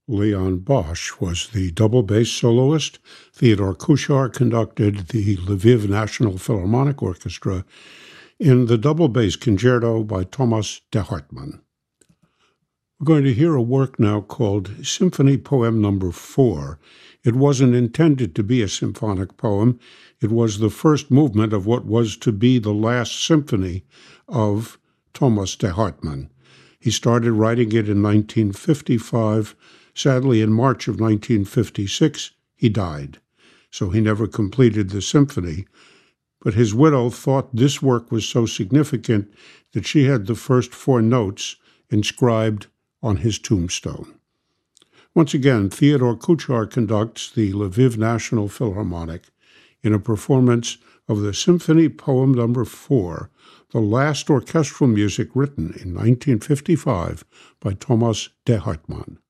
Leon Bosch was the double bass soloist. Theodore Kuchar conducted the Lviv National Philharmonic Orchestra in the double bass concerto by Thomas de Hartmann. We're going to hear a work now called Symphony Poem No. 4. It wasn't intended to be a symphonic poem. It was the first movement of what was to be the last symphony of Thomas de Hartmann. He started writing it in 1955. Sadly, in March of 1956, he died, so he never completed the symphony. But his widow thought this work was so significant that she had the first 4 notes inscribed on his tombstone. Once again, Theodore Kuchar conducts the Lviv National Philharmonic in a performance of the Symphony Poem No. 4, the last orchestral music written in 1955 by Thomas de Hartmann.